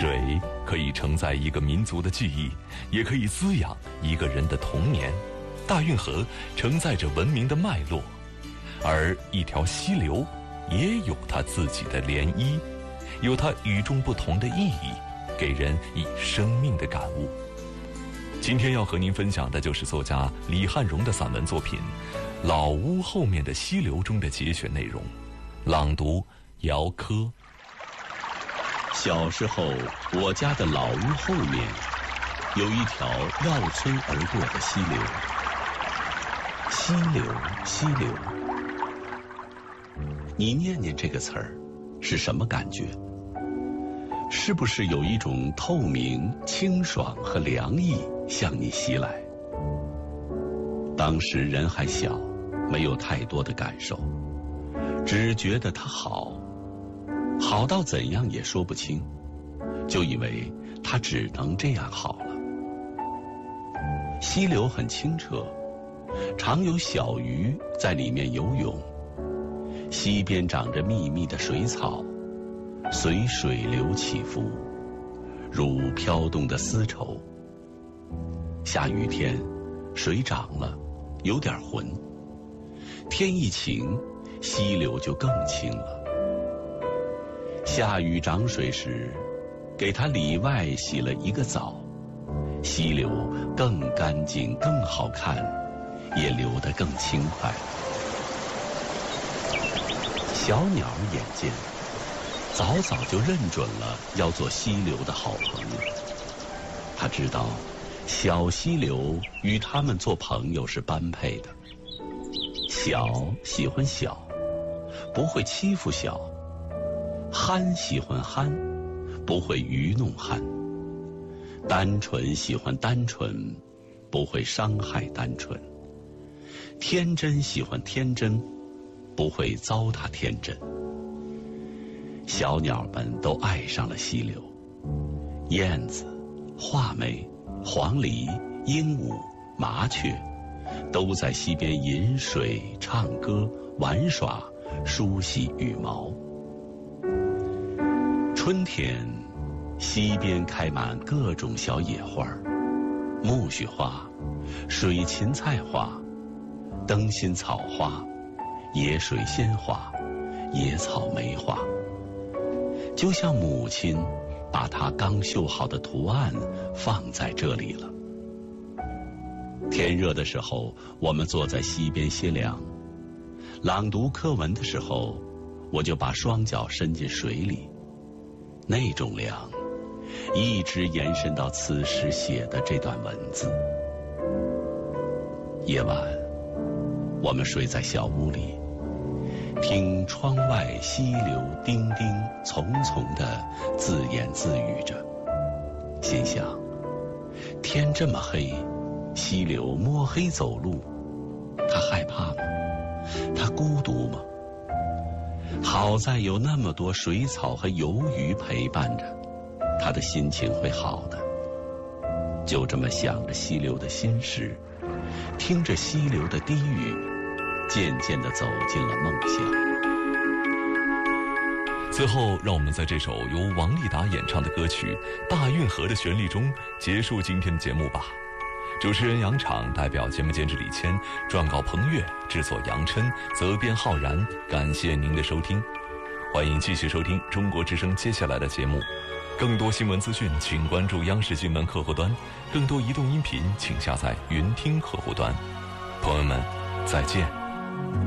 水可以承载一个民族的记忆，也可以滋养一个人的童年。大运河承载着文明的脉络，而一条溪流也有它自己的涟漪，有它与众不同的意义，给人以生命的感悟。今天要和您分享的就是作家李汉荣的散文作品《老屋后面的溪流》中的节选内容，朗读姚科。 小时候，我家的老屋后面有一条绕村而过的溪流。溪流，溪流，你念念这个词儿，是什么感觉？是不是有一种透明、清爽和凉意向你袭来？当时人还小，没有太多的感受，只觉得它好，好到怎样也说不清，就以为它只能这样好了。溪流很清澈，常有小鱼在里面游泳，溪边长着密密的水草，随水流起伏，如飘动的丝绸。下雨天，水涨了，有点浑，天一晴，溪流就更清了。下雨涨水时，给它里外洗了一个澡，溪流更干净更好看，也流得更轻快。小鸟眼尖，早早就认准了要做溪流的好朋友。他知道小溪流与他们做朋友是般配的。小喜欢小，不会欺负小；憨喜欢憨，不会愚弄憨；单纯喜欢单纯，不会伤害单纯；天真喜欢天真，不会糟蹋天真。小鸟们都爱上了溪流，燕子、画眉、黄鹂、鹦鹉、麻雀都在溪边饮水、唱歌、玩耍，梳洗羽毛。春天，溪边开满各种小野花，苜蓿花、水芹菜花、灯心草花、野水仙花、野草莓花，就像母亲把她刚绣好的图案放在这里了。天热的时候，我们坐在溪边歇凉；朗读课文的时候，我就把双脚伸进水里。那种凉，一直延伸到此时写的这段文字。夜晚，我们睡在小屋里，听窗外溪流叮叮丛丛地自言自语着，心想：天这么黑，溪流摸黑走路，他害怕吗？他孤独吗？好在有那么多水草和游鱼陪伴着，他的心情会好的。就这么想着溪流的心事，听着溪流的低语，渐渐地走进了梦乡。 最后，让我们在这首由王丽达演唱的歌曲《大运河》的旋律中结束今天的节目吧。主持人杨昶，代表节目监制李谦，撰稿彭越，制作杨琛，责编浩然。感谢您的收听，欢迎继续收听中国之声接下来的节目。更多新闻资讯，请关注央视新闻客户端；更多移动音频，请下载云听客户端。朋友们，再见。